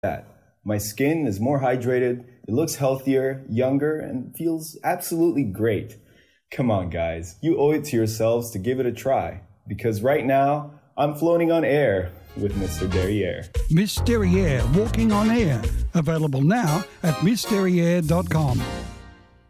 that. My skin is more hydrated, it looks healthier, younger, and feels absolutely great. Come on, guys. You owe it to yourselves to give it a try. Because right now, I'm floating on air with Mr. Derriere. Miss Derriere, walking on air. Available now at MissDerriere.com.